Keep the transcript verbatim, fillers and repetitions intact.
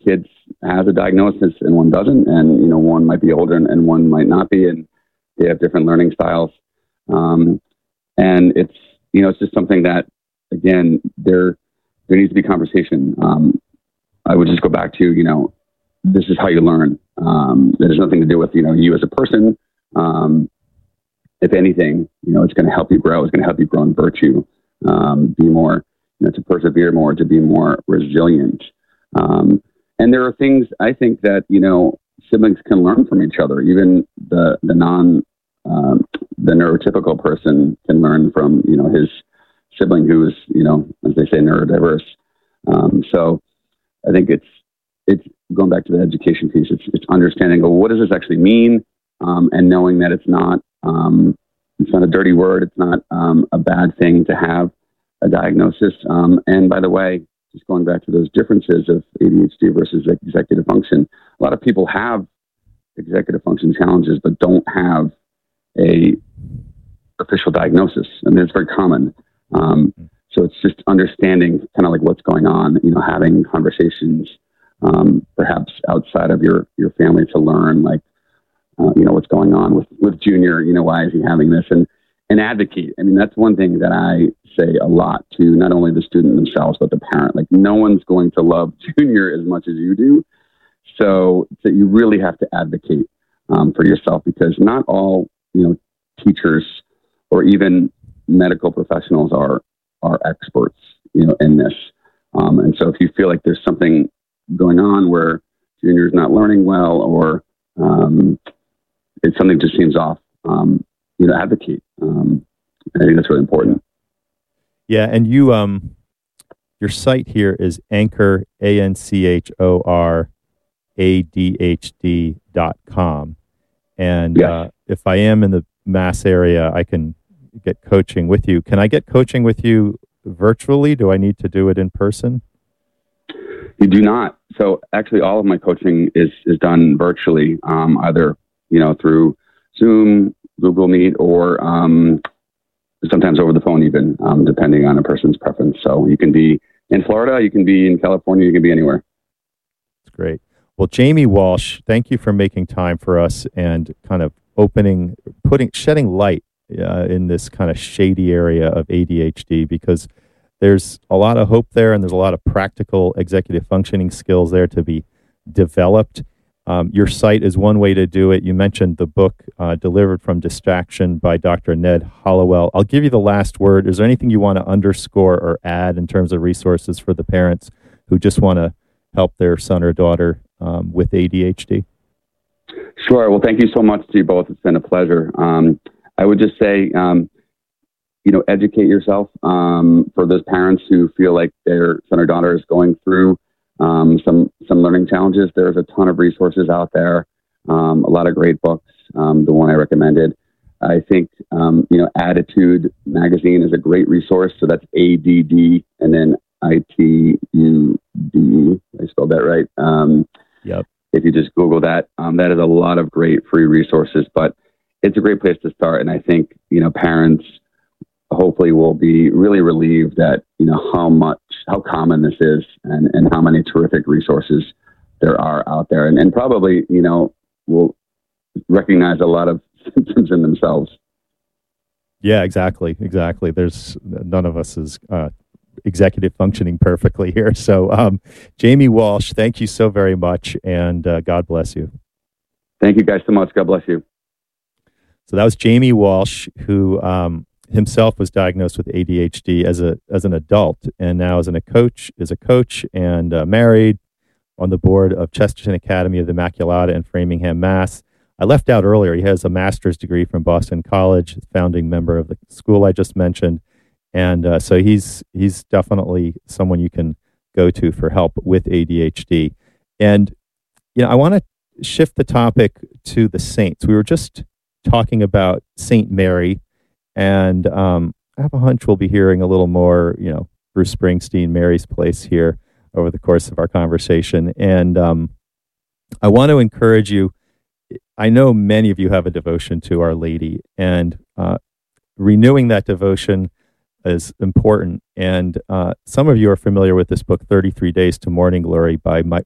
kids has a diagnosis and one doesn't, and you know, one might be older and, and one might not be, and they have different learning styles. Um, and it's, you know, it's just something that, again, there, there needs to be conversation. Um, I would just go back to, you know, this is how you learn. Um, there's nothing to do with, you know, you as a person. Um, if anything, you know, it's going to help you grow. It's going to help you grow in virtue, um, be more, you know, to persevere more, to be more resilient. Um, and there are things I think that, you know, siblings can learn from each other. Even the, the non, um, the neurotypical person can learn from, you know, his sibling who is, you know, as they say, neurodiverse. Um, so I think it's, it's going back to the education piece. It's, it's understanding, well, what does this actually mean? Um, and knowing that it's not, um, it's not a dirty word. It's not um, a bad thing to have a diagnosis. Um, and by the way, just going back to those differences of A D H D versus executive function, a lot of people have executive function challenges, but don't have a official diagnosis. I mean, it's very common. Um, so it's just understanding kind of like what's going on, you know, having conversations, um, perhaps outside of your, your family to learn, like, uh, you know, what's going on with, with Junior, you know, why is he having this? And, and advocate. I mean, that's one thing that I say a lot to not only the student themselves, but the parent. Like, no one's going to love Junior as much as you do. So, so you really have to advocate um, for yourself, because not all, you know, teachers or even medical professionals are, are experts, you know, in this. Um, and so if you feel like there's something going on where Junior's not learning well, or um, it's something just seems off, um, you know, advocate. Um, I think that's really important. Yeah. And you, um, your site here is Anchor, A N C H O R A D H D dot com. And yes. uh, if I am in the Mass area, I can get coaching with you. Can I get coaching with you virtually? Do I need to do it in person? You do not. So actually all of my coaching is, is done virtually, um, either, you know, through Zoom, Google Meet, or um, sometimes over the phone even, um, depending on a person's preference. So you can be in Florida, you can be in California, you can be anywhere. That's great. Well, Jamie Walsh, thank you for making time for us and kind of opening, putting, shedding light uh, in this kind of shady area of A D H D, because there's a lot of hope there, and there's a lot of practical executive functioning skills there to be developed. Um, your site is one way to do it. You mentioned the book, uh, Delivered from Distraction by Doctor Ned Hollowell. I'll give you the last word. Is there anything you want to underscore or add in terms of resources for the parents who just want to help their son or daughter um, with A D H D? Sure. Well, thank you so much to you both. It's been a pleasure. Um, I would just say, um, you know, educate yourself. Um, for those parents who feel like their son or daughter is going through um, some some learning challenges, there's a ton of resources out there. Um, a lot of great books. Um, the one I recommended, I think, um, you know, Attitude magazine is a great resource. So that's A D D and then I T U D. I spelled that right. Um, yep. If you just Google that, um, that is a lot of great free resources. But it's a great place to start. And I think, you know, parents hopefully will be really relieved that, you know, how much, how common this is, and, and how many terrific resources there are out there. And, and probably, you know, will recognize a lot of symptoms in themselves. Yeah, exactly. Exactly. There's none of us is uh, executive functioning perfectly here. So, um, Jamie Walsh, thank you so very much. And uh, God bless you. Thank you guys so much. God bless you. So that was Jamie Walsh, who um, himself was diagnosed with A D H D as a as an adult, and now as an, a coach is a coach and uh, married, on the board of Chesterton Academy of the Immaculata in Framingham, Mass. I left out earlier, he has a master's degree from Boston College, founding member of the school I just mentioned, and uh, so he's he's definitely someone you can go to for help with A D H D. And you know, I want to shift the topic to the saints. We were just talking about Saint Mary, and um, I have a hunch we'll be hearing a little more, you know, Bruce Springsteen, Mary's Place here over the course of our conversation. And um, I want to encourage you. I know many of you have a devotion to Our Lady, and uh, renewing that devotion is important. And uh, some of you are familiar with this book, thirty-three Days to Morning Glory by My-